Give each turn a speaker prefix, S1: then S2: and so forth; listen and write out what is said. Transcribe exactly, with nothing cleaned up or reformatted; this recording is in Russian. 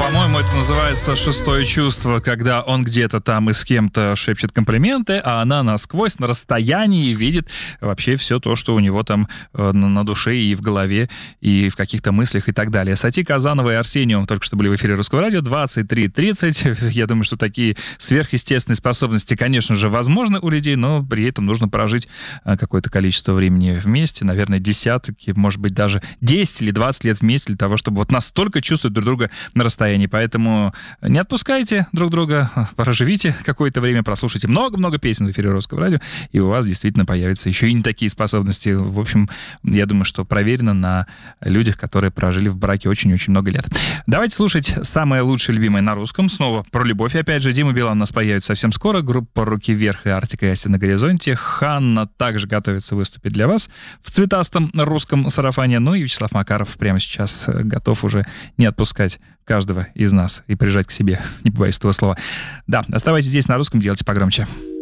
S1: По-моему, это называется шестое чувство, когда он где-то там и с кем-то шепчет комплименты, а она насквозь, на расстоянии видит вообще все то, что у него там э, на душе и в голове, и в каких-то мыслях и так далее. Сати Казанова и Арсениум только что были в эфире Русского радио, двадцать три тридцать. Я думаю, что такие сверхъестественные способности, конечно же, возможны у людей, но при этом нужно прожить э, какое-то количество времени вместе, наверное, десятки, может быть, даже десять или двадцать лет вместе для того, чтобы вот настолько чувствовать друг друга на расстоянии. Поэтому не отпускайте друг друга, проживите какое-то время, прослушайте много-много песен в эфире Русского радио, и у вас действительно появятся еще и не такие способности. В общем, я думаю, что проверено на людях, которые прожили в браке очень-очень много лет. Давайте слушать самое лучшее, любимое на русском. Снова про любовь. Опять же, Дима Билан у нас появится совсем скоро. Группа «Руки вверх» и «Артик и Асти на горизонте». Ханна также готовится выступить для вас в цветастом русском сарафане. Ну и Вячеслав Макаров прямо сейчас готов уже не отпускать каждого из нас и прижать к себе, не побоюсь этого слова. Да, оставайтесь здесь на русском, делайте погромче.